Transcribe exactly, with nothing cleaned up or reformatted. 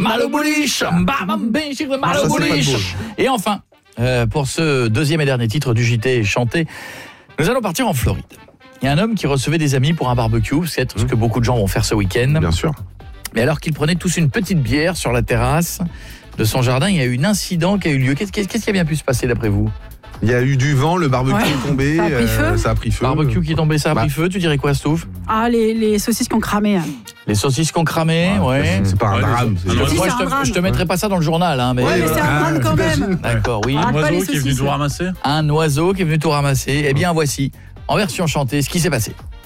mal au bouliche, bam, bam, mal au bouliche. Et enfin, euh, pour ce deuxième et dernier titre du J T chanté, nous allons partir en Floride. Il y a un homme qui recevait des amis pour un barbecue, c'est ce que beaucoup de gens vont faire ce week-end. Bien sûr. Mais alors qu'ils prenaient tous une petite bière sur la terrasse de son jardin, il y a eu un incident qui a eu lieu. Qu'est-ce, qu'est-ce qui a bien pu se passer d'après vous ? Il y a eu du vent, le barbecue Ouais. est tombé, Ça a pris feu. euh, ça a pris feu. Barbecue qui est tombé, ça a Bah. pris feu, tu dirais quoi, Stouff ? Ah, les, les saucisses qui ont cramé. Les saucisses qu'on cramait, Ah, ouais. C'est pas un Ouais, drame. les- c'est- Ah, Moi, Si, je c'est un te, drame. je te mettrai pas ça dans le journal, hein, mais... Ouais, mais c'est un drame quand même. D'accord, oui. Ah, Un pas les oiseau qui est venu saucisses. tout ramasser. Un oiseau qui est venu tout ramasser. Eh bien, voici, en version chantée, ce qui s'est passé.